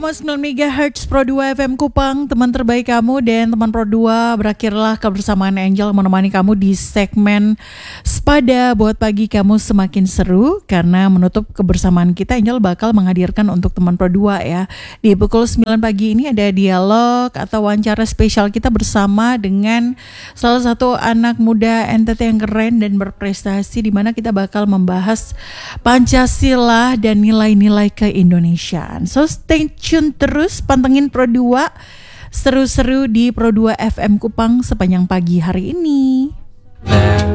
107,9 MHz Pro 2 FM Kupang, teman terbaik kamu. Dan teman Pro 2, berakhirlah kebersamaan Angel menemani kamu di segmen Sepada buat pagi kamu semakin seru. Karena menutup kebersamaan kita, Angel bakal menghadirkan untuk teman Pro 2 ya. Di pukul 9 pagi ini ada dialog atau wawancara spesial kita bersama dengan salah satu anak muda NTT yang keren dan berprestasi, di mana kita bakal membahas Pancasila dan nilai-nilai keindonesiaan. So stay tune terus, pantengin Pro 2, seru-seru di Pro 2 FM Kupang sepanjang pagi hari ini.